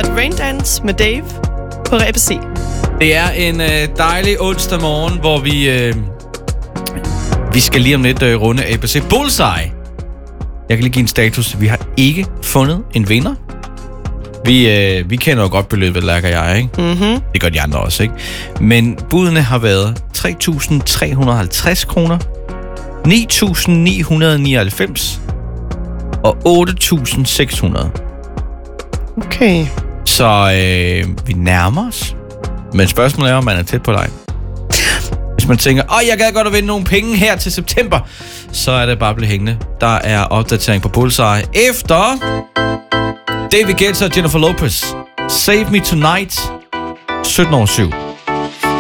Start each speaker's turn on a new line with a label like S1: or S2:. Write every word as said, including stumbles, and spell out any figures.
S1: hørt Raindance med Dave på A B C.
S2: Det er en øh, dejlig onsdag morgen, hvor vi øh, vi skal lige om lidt øh, runde A B C Bullseye. Jeg kan lige give en status. Vi har ikke fundet en vinder. Vi, øh, vi kender jo godt beløbet, Lærke og jeg, ikke?
S1: Mm-hmm.
S2: Det gør de andre også, ikke? Men budene har været tre tusind tre hundrede og halvtreds kroner, ni tusind ni hundrede og nioghalvfems og otte tusind seks hundrede.
S1: Okay.
S2: Så øh, vi nærmer os. Men spørgsmålet er, om man er tæt på dig. Hvis man tænker, åh, jeg gad godt at vinde nogle penge her til september, så er det bare blevet hængende. Der er opdatering på Bullseye efter David Guetta og Jennifer Lopez. Save Me Tonight, sytten over syv.